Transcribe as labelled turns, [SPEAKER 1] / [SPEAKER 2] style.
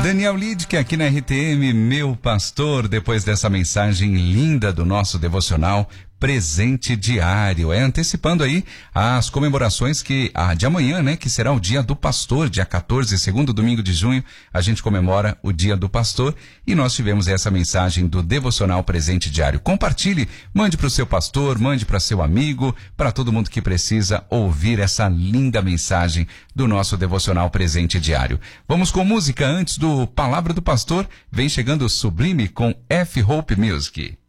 [SPEAKER 1] Daniel Lidke aqui na RTM, meu pastor, depois dessa mensagem linda do nosso devocional Presente Diário, antecipando aí as comemorações de amanhã, né, que será o Dia do Pastor, dia 14, segundo domingo de junho, a gente comemora o Dia do Pastor e nós tivemos essa mensagem do devocional Presente Diário. Compartilhe, mande para o seu pastor, mande para seu amigo, para todo mundo que precisa ouvir essa linda mensagem do nosso devocional Presente Diário. Vamos com música antes do Palavra do Pastor, vem chegando o Sublime com F. Hope Music.